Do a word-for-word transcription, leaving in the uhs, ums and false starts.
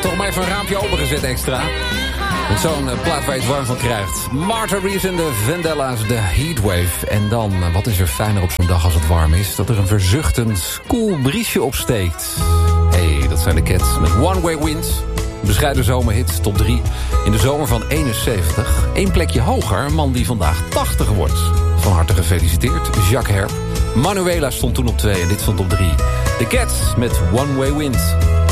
toch maar even een raampje opengezet extra. Met zo'n uh, plaat waar je het warm van krijgt. Martha Reeves en de Vandellas, de Heatwave. En dan, uh, wat is er fijner op zo'n dag als het warm is? Dat er een verzuchtend koel briesje opsteekt. Hé, hey, dat zijn de Cats met One Way Wind. Bescheiden zomerhit, top drie. In de zomer van eenenzeventig. Eén plekje hoger, een man die vandaag tachtig wordt. Van harte gefeliciteerd, Jacques Herp. Manuela stond toen op twee en dit stond op drie. De Cats met One Way Wind.